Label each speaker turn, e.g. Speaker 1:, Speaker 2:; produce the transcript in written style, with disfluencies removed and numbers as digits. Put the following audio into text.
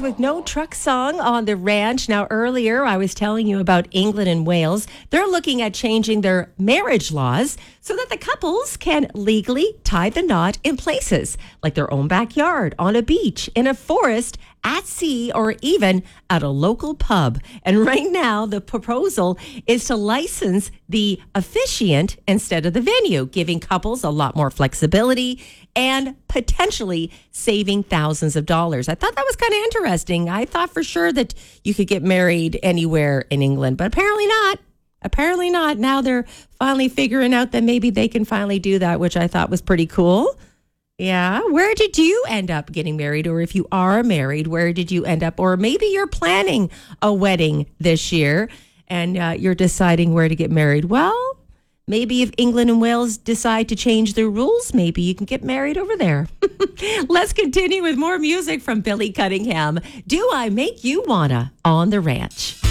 Speaker 1: with No Truck Song on the Ranch. Now, earlier I was telling you about England and Wales. They're looking at changing their marriage laws so that the couples can legally tie the knot in places like their own backyard, on a beach, in a forest, at sea, or even at a local pub. And right now, the proposal is to license the officiant instead of the venue, giving couples a lot more flexibility and potentially saving thousands of dollars. I thought that was kind of interesting. I thought for sure that you could get married anywhere in England, but apparently not. Apparently not. Now they're finally figuring out that maybe they can finally do that, which I thought was pretty cool. Yeah. Where did you end up getting married? Or if you are married, where did you end up? Or maybe you're planning a wedding this year and you're deciding where to get married. Well, maybe if England and Wales decide to change their rules, maybe you can get married over there. Let's continue with more music from Billy Cunningham. Do I Make You Wanna on the Ranch?